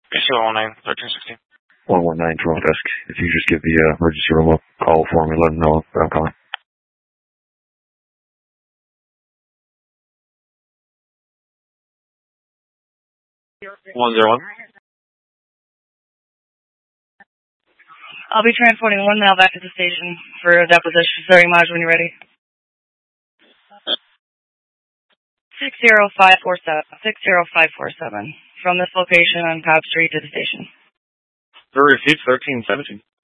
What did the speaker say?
AC119, 1316. 119 Toronto Desk. If you just give the emergency room a call for me, let them know that I'm calling. 101. I'll be transporting one male back to the station for a deposition. Starting Maj when you're ready. 60547. From this location on Cobb Street to the station. Very received, 1317.